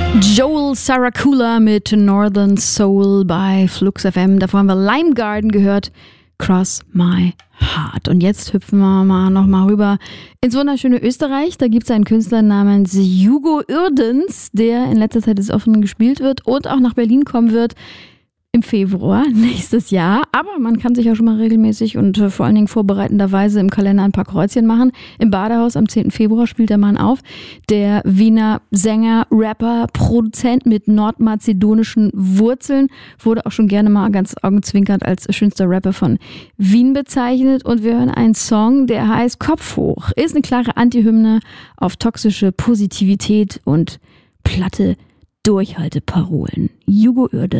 Joel Saracula mit Northern Soul bei Flux FM. Davor haben wir Lime Garden gehört, Cross My Heart. Und jetzt hüpfen wir mal nochmal rüber ins wunderschöne Österreich. Da gibt es einen Künstler namens Hugo Uerdens, der in letzter Zeit offen gespielt wird und auch nach Berlin kommen wird im Februar nächstes Jahr. Aber man kann sich auch schon mal regelmäßig und vor allen Dingen vorbereitenderweise im Kalender ein paar Kreuzchen machen. Im Badehaus am 10. Februar spielt der Mann auf. Der Wiener Sänger, Rapper, Produzent mit nordmazedonischen Wurzeln wurde auch schon gerne mal ganz augenzwinkernd als schönster Rapper von Wien bezeichnet. Und wir hören einen Song, der heißt Kopf hoch. Ist eine klare Antihymne auf toxische Positivität und platte Durchhalteparolen. Hugo Uerdens.